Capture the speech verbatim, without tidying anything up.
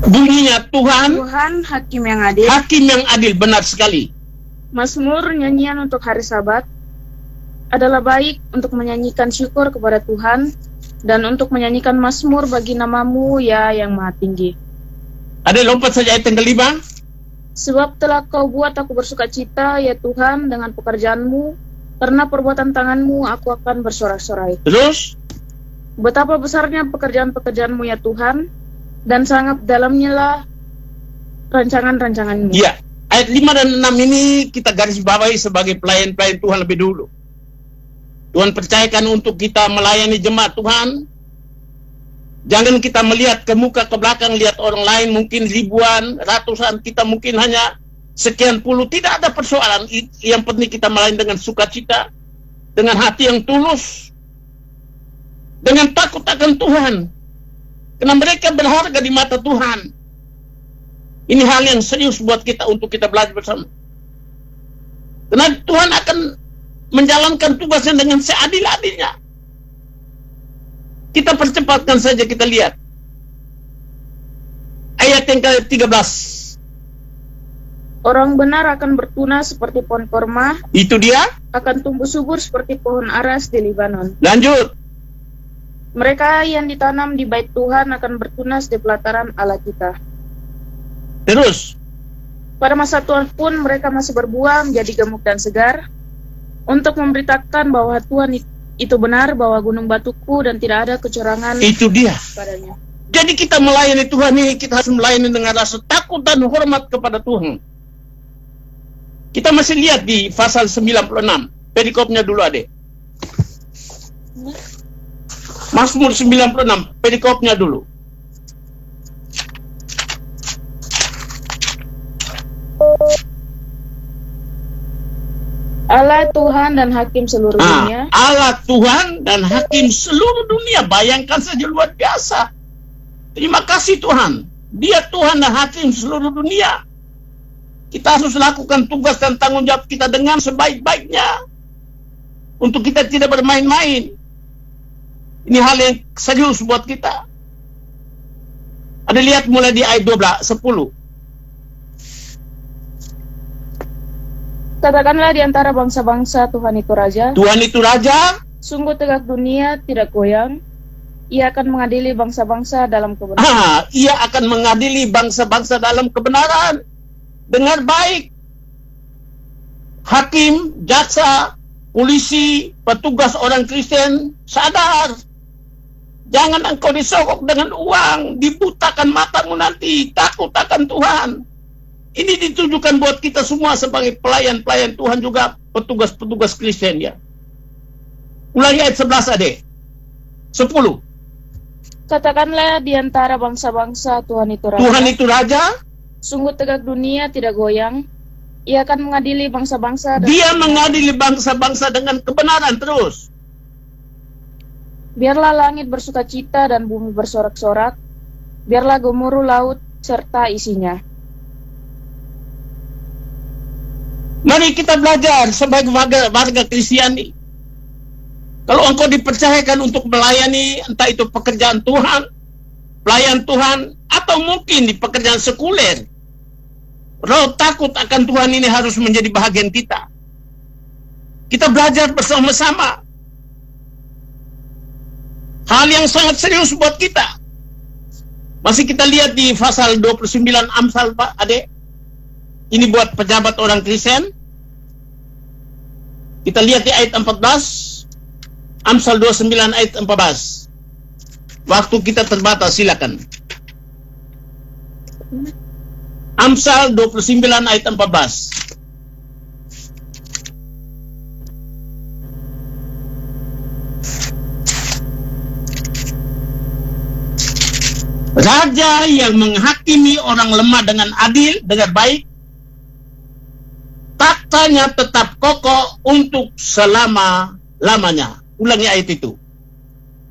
Bunyinya Tuhan, Tuhan hakim yang adil. hakim yang adil, benar sekali. Mazmur nyanyian untuk hari Sabat adalah baik untuk menyanyikan syukur kepada Tuhan dan untuk menyanyikan mazmur bagi namamu ya yang maha tinggi. Ada lompat saja ayat yang kelima. Sebab telah kau buat aku bersuka cita ya Tuhan dengan pekerjaanmu, karena perbuatan tanganmu aku akan bersorak-sorai. Terus, Betapa besarnya pekerjaan-pekerjaanmu ya Tuhan, dan sangat dalamnya lah rancangan-rancanganmu. ya, ayat lima dan enam ini kita garis bawahi sebagai pelayan-pelayan Tuhan lebih dulu. Tuhan percayakan untuk kita melayani jemaat Tuhan. Jangan kita melihat ke muka ke belakang, lihat orang lain mungkin ribuan, ratusan, kita mungkin hanya sekian puluh. Tidak ada persoalan. Yang penting kita melayani dengan sukacita, dengan hati yang tulus, dengan takut akan Tuhan. Karena mereka berharga di mata Tuhan. Ini hal yang serius buat kita untuk kita belajar bersama. Karena Tuhan akan menjalankan tugasnya dengan seadil-adilnya. Kita percepatkan saja, kita lihat ayat yang ke tiga belas. Orang benar akan bertunas seperti pohon korma, Itu dia. akan tumbuh subur seperti pohon aras di Libanon. Lanjut. Mereka yang ditanam di bait Tuhan akan bertunas di pelataran Allah kita. Terus, Pada masa Tuhan pun mereka masih berbuah menjadi gemuk dan segar, untuk memberitakan bahwa Tuhan itu benar, bahwa gunung batuku dan tidak ada kecurangan itu dia. padanya. Jadi kita melayani Tuhan ini, kita harus melayani dengan rasa takut dan hormat kepada Tuhan. Kita masih lihat di pasal sembilan puluh enam. Perikopnya dulu, adek. Mazmur sembilan puluh enam, perikopnya dulu. Allah Tuhan dan hakim seluruh Ah, dunia. Allah Tuhan dan hakim seluruh dunia. Bayangkan saja, luar biasa. Terima kasih Tuhan. Dia Tuhan dan hakim seluruh dunia. Kita harus lakukan tugas dan tanggung jawab kita dengan sebaik-baiknya. Untuk kita tidak bermain-main. Ini hal yang serius buat kita. Ada lihat mulai di ayat dua belas, sepuluh. Katakanlah di antara bangsa-bangsa Tuhan itu Raja. Tuhan itu Raja. Sungguh tegak dunia tidak goyang. Ia akan mengadili bangsa-bangsa dalam kebenaran. Ah, ia akan mengadili bangsa-bangsa dalam kebenaran. Dengar baik. Hakim, jaksa, polisi, petugas orang Kristen, sadar. Jangan engkau disogok dengan uang, dibutakan matamu nanti, takut akan Tuhan. Ini ditujukan buat kita semua sebagai pelayan-pelayan Tuhan juga, petugas-petugas Kristen ya. Ulangi ayat sebelas, adek. sepuluh. Katakanlah di antara bangsa-bangsa Tuhan itu Raja. Tuhan itu Raja. Sungguh tegak dunia tidak goyang. Ia akan mengadili bangsa-bangsa. dan- Dia mengadili bangsa-bangsa dengan kebenaran terus. Biarlah langit bersuka cita dan bumi bersorak-sorak. Biarlah gemuruh laut serta isinya. Mari kita belajar sebagai warga, warga Kristiani. Kalau engkau dipercayakan untuk melayani, entah itu pekerjaan Tuhan, pelayan Tuhan, atau mungkin di pekerjaan sekuler, roh takut akan Tuhan ini harus menjadi bahagian kita. Kita belajar bersama-sama. Hal yang sangat serius buat kita. Masih kita lihat di pasal dua puluh sembilan Amsal, Pak, adek. Ini buat pejabat orang Kristen. Kita lihat di ayat empat belas. Amsal dua puluh sembilan ayat empat belas. Waktu kita terbatas, silakan. Amsal dua puluh sembilan ayat empat belas. Raja yang menghakimi orang lemah dengan adil, dengan baik, taktanya tetap kokoh untuk selama-lamanya. Ulangi ayat itu.